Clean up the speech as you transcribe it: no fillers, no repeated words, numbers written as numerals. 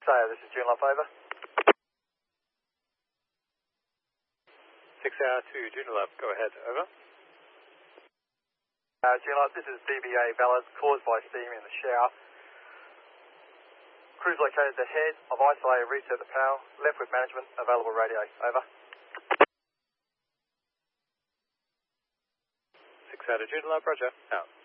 This is Joondalup, over. 6 hour to Joondalup, go ahead, over. Joondalup, this is DBA Ballard, caused by steam in the shower. Crews located ahead. I've isolated, reset the power. Left with management, available radio, over. 6 hour to Joondalup, roger, out.